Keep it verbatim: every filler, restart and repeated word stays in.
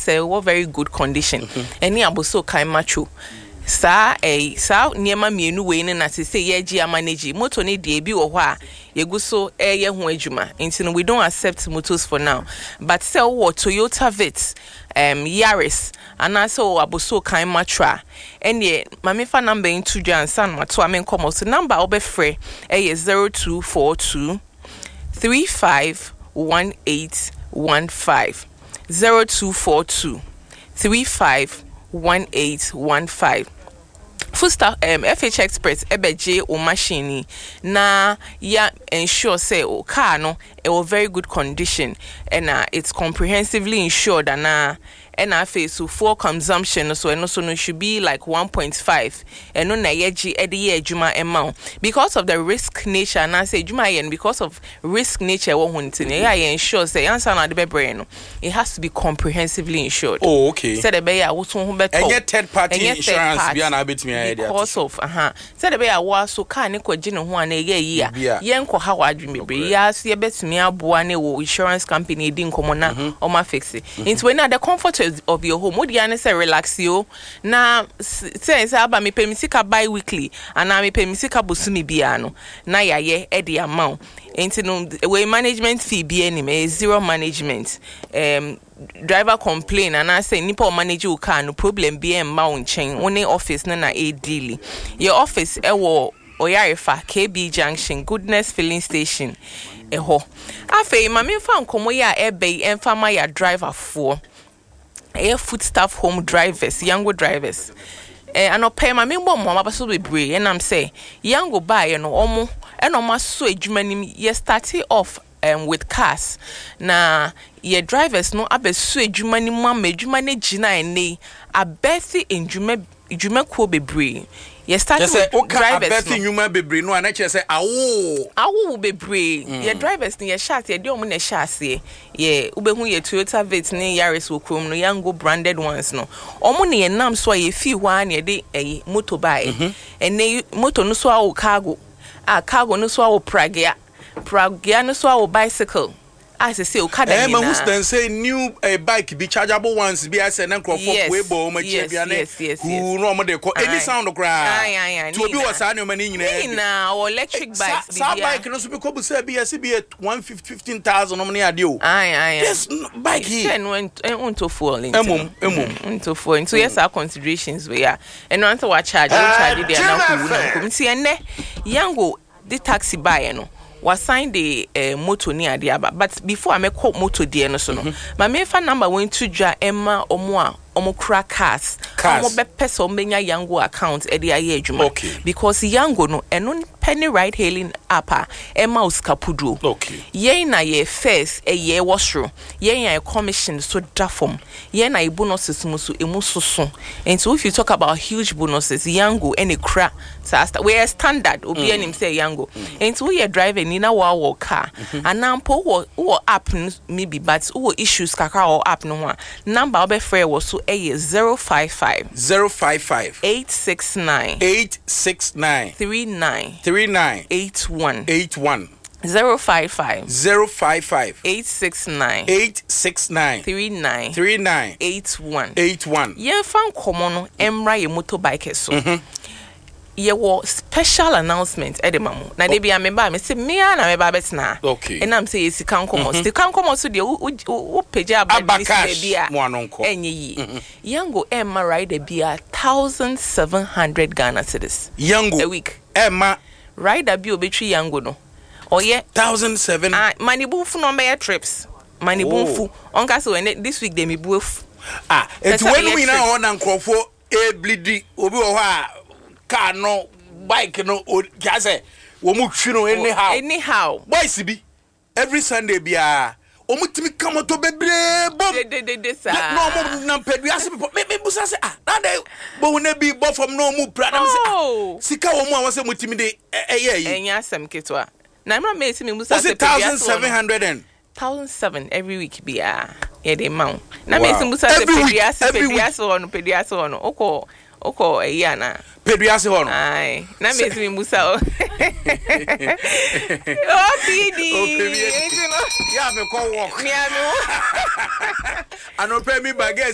say what very good condition. Any aboso kind macho. Sa eh sa niema mienu we ne na se say ye gi manage motor ne de bi wo ho a yegu so eh ye ho adwuma nti we don't accept motors for now but say what Toyota Vitz um Yaris and also aboso kind matra ene mame fa number into Jansan mato amen come so number obe free eh zero two four two three five one eight one five zero two four two three five one eight one five. Fusta um F H Express ebeje o machine na ya ensure say o car no e o very good condition and uh, it's comprehensively insured and uh, and I face so for consumption so and also no should be like one point five and no na yeji e de ye adwuma amount because of the risk nature and I say adwuma yen because of risk nature wo huntin ya ensure say answer na de bebre no it has to be comprehensively insured. Oh okay. Said the be ya wo so ho beto and third party insurance bia na betimi because of aha said the be ya wo so car ne kwaji ne ho an ye yi a yen ko ha wa adwuma bebre ya so ye betimi aboa ne wo insurance company di nkomo na o ma fix it into when the comfort of your home would you say relax you na say say aba me pay me sika bi weekly and na me pay me sika bosumi bia no na ya ye e the amount into no way management fee be any zero management um driver complain and I say nipa manage you car no problem be em ma chain one office na na e daily your office e wo Oyarefa K B Junction Goodness Filling Station eho afei ma me fa nkomo ya ebe emfama ya driver for air food staff home drivers younger drivers eh ano pay ma me mbom ma baso bebre and am say younger buy no omo e no ma so adwuma nim ye start off um with cars na ye drivers no abeso adwuma nim ma adwuma ne gina ene abethi adwuma adwuma ko bebre. Yes, start with drivers. I bet you may be bring no and I say awo. Awo be bring. Your drivers ni your shot, your dom ne chassis. Yeah, ube hu ye Toyota Vitz ni Yaris wo krom no yango branded ones no. Omo ne nam so ye fi one ye de eh motor buy. And ne motor no so awo cargo. Ah cargo no so awo pragya. Pragya no so awo bicycle. I say o kada ni na. Eh ma who say new a bike be chargeable ones be as an crop for we bo ma che bia ne. Who no mo de ko any sound cry. Ai ai ai. To be was an mani nyina. Na o electric bikes be. Sa bike no so be ko be say be as be one fifteen thousand no money ade o. Ai ai. Yes bike here. Ten went unto fall into. Emum emum unto fall into yes our considerations we are. And no answer what charge you charge there na ku na. Nti enne yango the taxi buy no. Was signed the uh, motor near the aba, but before I make motor dear no so no. My main phone number went to ja Emma Omwa Omokra cars. Omo be person benya Yango account e de aye adwuma. Okay. Because Yango no eno penny ride hailing app Emma uskapudo. Okay. Ye na ye first e ye washro. Ye na commission so dafom. Ye na e bonuses musu emu soso. And so if you talk about huge bonuses, Yango any cra we are standard obi anim say Yango. And so we are driving in a wa car. And now po wo app maybe but wo issues kaka or app no one. Number obe free was so a zero five five zero five five eight six nine eight six nine three nine three nine eight one eight one zero five five zero five five eight six nine eight six nine three nine three nine eight one eight one. Ye fan komono emra ye motorbike so. Ye wo special announcement e de mamu na de bia me ba me se me na me ba betna okay and am say yes kan komo still kan komo so de wo page about this bia enye yi Yango emma ride bia seventeen hundred Ghana cedis Yango a week emma ride bia obetwi Yango no oye seventeen hundred ah money bufu no be trips money bufu onka so this week they me bufu ah it when we now on ankrofo e blidi obi wo ha car no bike no just say wo mu twi no anyhow anyhow boys bi every Sunday bia o mu timi kama to bebre bom de de de sa no mo na pedua se me me busa say ah na dey bo na bi bo from no mu pra na say sika wo mu a wose mu timi de eye yi enya asem ketwa na mra me se me busa say seventeen hundred and one thousand seven every week bia e dey mount na me se busa say pedua se pedua so no pedua so no oko oko e ya na pedua se ho no ai na me se me busa o o pidi ya me ko work me anu ano pay me bagage